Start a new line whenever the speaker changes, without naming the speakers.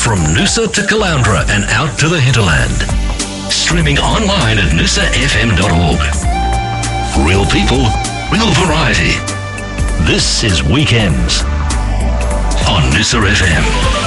from Noosa to Caloundra and out to the hinterland. Streaming online at noosafm.org. Real people, real variety. This is Weekends on Noosa FM.